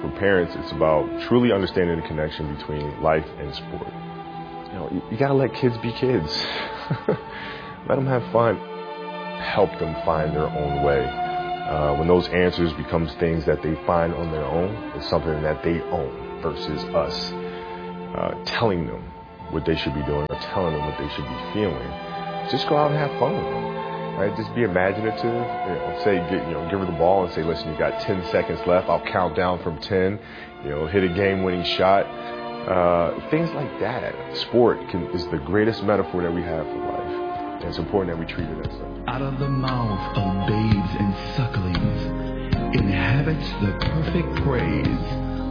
for parents, it's about truly understanding the connection between life and sport. You got to let kids be kids. Let them have fun. Help them find their own way. When those answers becomes things that they find on their own, it's something that they own versus us telling them what they should be doing or telling them what they should be feeling. Just go out and have fun with them. Right? Just be imaginative. Give her the ball and say, listen, you got 10 seconds left. I'll count down from 10. Hit a game-winning shot. Things like that. Sport is the greatest metaphor that we have for life. And it's important that we treat it as such. Out of the mouth of babes and sucklings inhabits the perfect praise